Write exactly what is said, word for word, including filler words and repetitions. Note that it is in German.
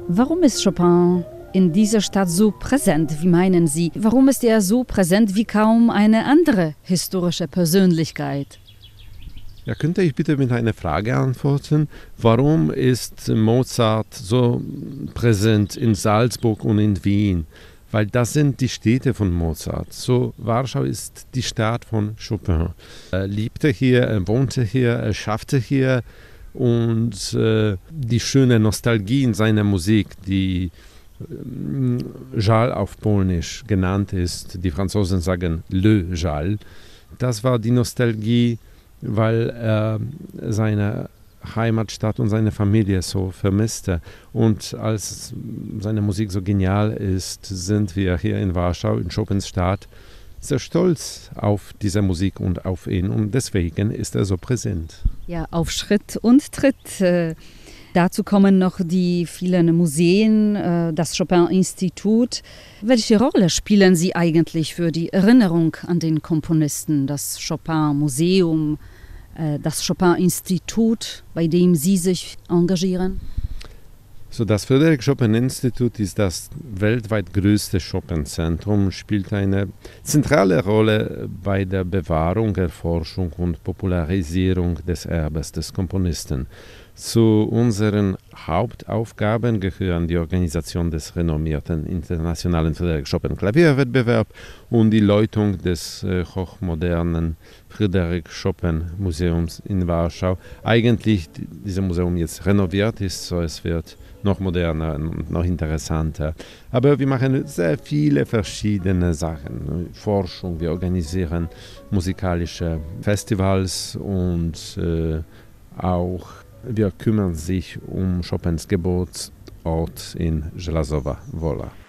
Warum ist Chopin in dieser Stadt so präsent? Wie meinen Sie? Warum ist er so präsent wie kaum eine andere historische Persönlichkeit? Ja, könnte ich bitte mit einer Frage antworten? Warum ist Mozart so präsent in Salzburg und in Wien? Weil das sind die Städte von Mozart. So, Warschau ist die Stadt von Chopin. Er lebte hier, er wohnte hier, er schaffte hier. Und äh, die schöne Nostalgie in seiner Musik, die äh, Jal auf Polnisch genannt ist, die Franzosen sagen Le Jal, das war die Nostalgie, weil er seine Heimatstadt und seine Familie so vermisste. Und als seine Musik so genial ist, sind wir hier in Warschau, in Chopins Stadt, sehr stolz auf diese Musik und auf ihn. Und deswegen ist er so präsent. Ja, auf Schritt und Tritt. Äh, dazu kommen noch die vielen Museen, äh, das Chopin-Institut. Welche Rolle spielen Sie eigentlich für die Erinnerung an den Komponisten, das Chopin-Museum, äh, das Chopin-Institut, bei dem Sie sich engagieren? So, das Frédéric-Chopin-Institut ist das weltweit größte Chopin-Zentrum, spielt eine zentrale Rolle bei der Bewahrung, Erforschung und Popularisierung des Erbes des Komponisten. Zu unseren Hauptaufgaben gehören die Organisation des renommierten internationalen Frédéric-Chopin-Klavierwettbewerbs und die Leitung des äh, hochmodernen Frédéric-Chopin-Museums in Warschau. Eigentlich dieses Museum jetzt renoviert ist, so es wird noch moderner und noch interessanter. Aber wir machen sehr viele verschiedene Sachen. Forschung, wir organisieren musikalische Festivals und äh, auch wir kümmern sich um Chopins Geburtsort in Żelazowa Wola.